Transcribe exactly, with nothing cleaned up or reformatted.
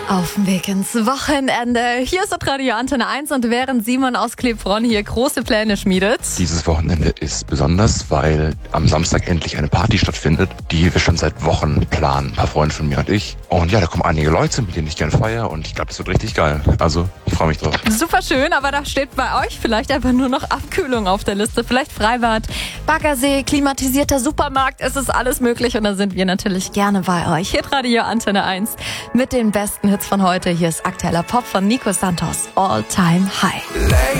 Auf dem Weg ins Wochenende. Hier ist Radio Antenne eins und während Simon aus Klebronn hier große Pläne schmiedet. Dieses Wochenende ist besonders, weil am Samstag endlich eine Party stattfindet, die wir schon seit Wochen planen. Ein paar Freunde von mir und ich. Und ja, da kommen einige Leute, mit denen ich gerne feiere und ich glaube, das wird richtig geil. Also, ich freue mich drauf. Super schön, aber da steht bei euch vielleicht einfach nur noch Abkühlung auf der Liste. Vielleicht Freibad, Baggersee, klimatisierter Supermarkt. Es ist alles möglich und da sind wir natürlich gerne bei euch. Hier Radio Antenne eins mit den besten Hits von heute. Hier ist aktueller Pop von Nico Santos. All Time High.